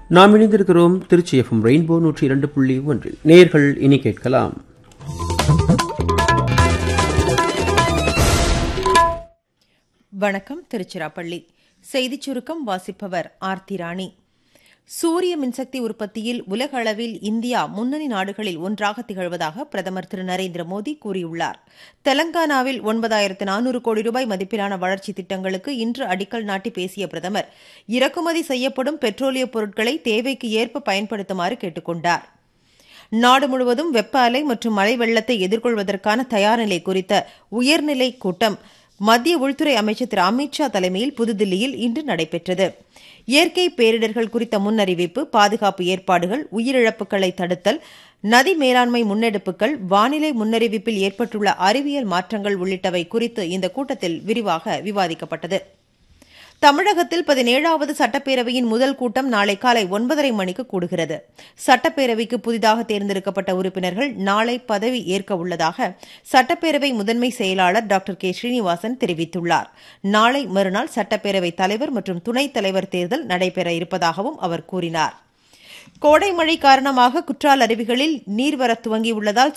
நாம் இணைந்திருக்கிறோம் Trichy FM rainbow 102.1. நேயர்கள் இனி கேட்கலாம். வணக்கம். திருச்சிராப்பள்ளி செய்திச் சுருக்கம் வாசிப்பவர் ஆர்த்தி ராணி. சூரிய மின்சக்தி உற்பத்தியில் உலக அளவில் இந்தியா முன்னணி நாடுகளில் ஒன்றாக திகழ்வதாக பிரதமர் திரு நரேந்திர மோடி கூறியுள்ளார். தெலங்கானாவில் 9400 கோடி ரூபாய் மதிப்பிலான வளர்ச்சி திட்டங்களுக்கு இன்று அடிக்கல் நாட்டி பேசிய பிரதமர் இறக்குமதி செய்யப்படும் பெட்ரோலிய பொருட்களை தேவைக்கு ஏற்ப பயன்படுத்துமாறு கேட்டுக் கொண்டார். நாடு முழுவதும் வெப்ப அலை மற்றும் மழை வெள்ளத்தை எதிர்கொள்வதற்கான தயார்நிலை குறித்த உயர்நிலை கூட்டம் மத்திய உள்துறை அமைச்சர் திரு அமித்ஷா தலைமையில் புதுதில்லியில் இன்று நடைபெற்றது. இயற்கை பேரிடர்கள் குறித்த முன்னறிவிப்பு, பாதுகாப்பு ஏற்பாடுகள், உயிரிழப்புகளை தடுத்தல், நதி மேலாண்மை முன்னெடுப்புகள், வானிலை முன்னறிவிப்பில் ஏற்பட்டுள்ள அறிவியல் மாற்றங்கள் உள்ளிட்டவை குறித்து இந்த கூட்டத்தில் விரிவாக விவாதிக்கப்பட்டது. தமிழகத்தில் 17வது சட்டப்பேரவையின் முதல் கூட்டம் நாளை காலை 9:30 மணிக்கு கூடுகிறது. சட்டப்பேரவைக்கு புதிதாக தேர்ந்தெடுக்கப்பட்ட உறுப்பினர்கள் நாளை பதவி ஏற்க உள்ளதாக சட்டப்பேரவை முதன்மை செயலாளர் டாக்டர் கே ஸ்ரீனிவாசன் தெரிவித்துள்ளார். நாளை மறுநாள் சட்டப்பேரவை தலைவர் மற்றும் துணைத் தலைவர் தேர்தல் நடைபெற இருப்பதாகவும் அவர் கூறினார். கோடை மழை காரணமாக குற்றால அருவிகளில் நீர்வரத் துவங்கியுள்ளதால்